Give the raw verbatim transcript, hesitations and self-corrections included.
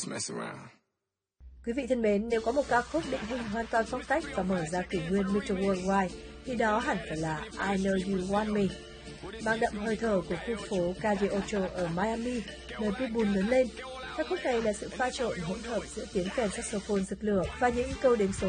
Quý vị thân mến, nếu có một ca khúc định hình hoàn toàn phong cách và mở ra kỷ nguyên mít tơ Worldwide, thì đó hẳn phải là I Know You Want Me. Mang đậm hơi thở của khu phố Calle Ocho ở Miami, nơi Pitbull lớn lên. Ca khúc này là sự pha trộn hỗn hợp giữa tiếng kèn saxophone rực lửa và những câu đếm số